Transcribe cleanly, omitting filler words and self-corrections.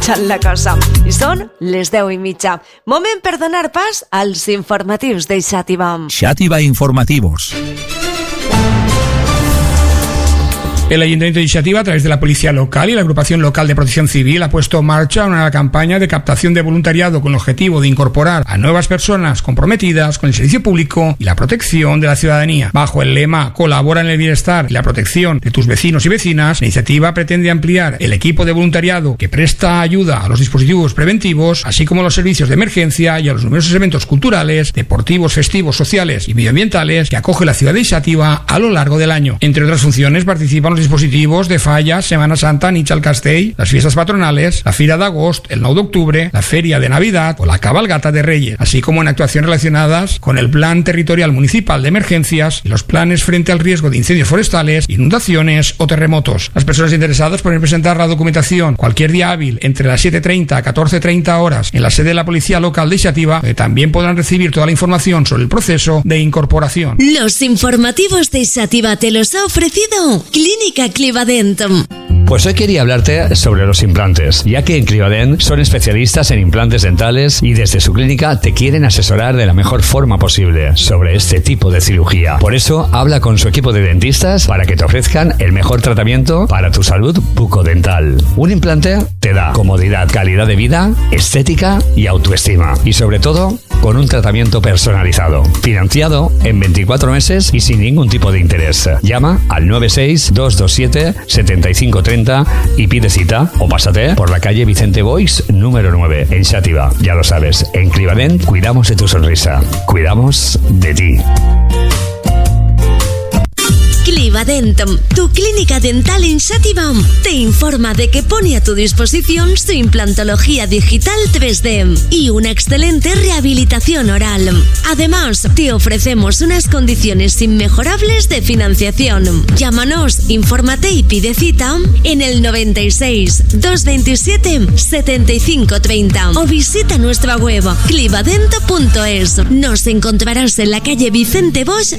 marxant la cosa. I són les 10:30. Moment per donar pas als informatius de Xàtiva. Xàtiva Informativos. El Ayuntamiento de Xàtiva, a través de la Policía Local y la Agrupación Local de Protección Civil, ha puesto en marcha una campaña de captación de voluntariado con el objetivo de incorporar a nuevas personas comprometidas con el servicio público y la protección de la ciudadanía. Bajo el lema "Colabora en el bienestar y la protección de tus vecinos y vecinas", la iniciativa pretende ampliar el equipo de voluntariado que presta ayuda a los dispositivos preventivos, así como a los servicios de emergencia y a los numerosos eventos culturales, deportivos, festivos, sociales y medioambientales que acoge la ciudad de Xàtiva a lo largo del año. Entre otras funciones participan los dispositivos de Falla, Semana Santa, Nit al Castell, las fiestas patronales, la Fira d'Agost, el 9 d'octubre, la Feria de Navidad o la Cabalgata de Reyes, así como en actuaciones relacionadas con el Plan Territorial Municipal de Emergencias y los planes frente al riesgo de incendios forestales, inundaciones o terremotos. Las personas interesadas pueden presentar la documentación cualquier día hábil entre las 7:30 a 14:30 horas en la sede de la Policía Local de Xàtiva, donde también podrán recibir toda la información sobre el proceso de incorporación. Los informativos de Xàtiva te los ha ofrecido Clínica Clivadent. Pues hoy quería hablarte sobre los implantes, ya que en Clivadent son especialistas en implantes dentales y desde su clínica te quieren asesorar de la mejor forma posible sobre este tipo de cirugía. Por eso, habla con su equipo de dentistas para que te ofrezcan el mejor tratamiento para tu salud bucodental. Un implante te da comodidad, calidad de vida, estética y autoestima. Y sobre todo, con un tratamiento personalizado, financiado en 24 meses y sin ningún tipo de interés. Llama al 96-227-7530 y pide cita o pásate por la calle Vicente Boix número 9 en Xàtiva. Ya lo sabes, en Clivadent cuidamos de tu sonrisa, cuidamos de ti. Clivadent, tu clínica dental en Xàtiva, te informa de que pone a tu disposición su implantología digital 3D y una excelente rehabilitación oral. Además, te ofrecemos unas condiciones inmejorables de financiación. Llámanos, infórmate y pide cita en el 96-227-7530 o visita nuestra web clivadent.es. Nos encontrarás en la calle Vicente Boix